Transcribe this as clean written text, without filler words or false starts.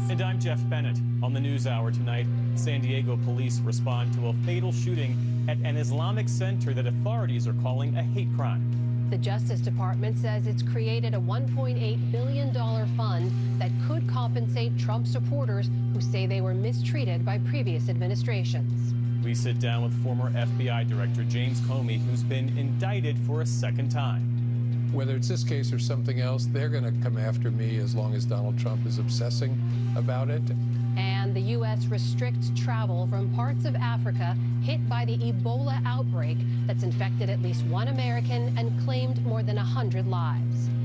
And I'm Jeff Bennett. On the NewsHour tonight, San Diego police respond to a fatal shooting at an Islamic center that authorities are calling a hate crime. The Justice Department says it's created a $1.8 billion fund that could compensate Trump supporters who say they were mistreated by previous administrations. We sit down with former FBI Director James Comey, who's been indicted for a second time. Whether it's this case or something else, they're going to come after me as long as Donald Trump is obsessing about it. And the U.S. restricts travel from parts of Africa hit by the Ebola outbreak that's infected at least one American and claimed more than 100 lives.